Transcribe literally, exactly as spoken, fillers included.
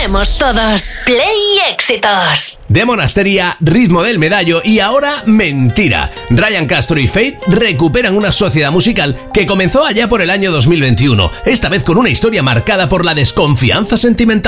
Cantemos todos. Play Éxitos. De Monasteria, Ritmo del Medallo y ahora Mentira. Ryan Castro y Faith recuperan una sociedad musical que comenzó allá por el año dos mil veintiuno, esta vez con una historia marcada por la desconfianza sentimental.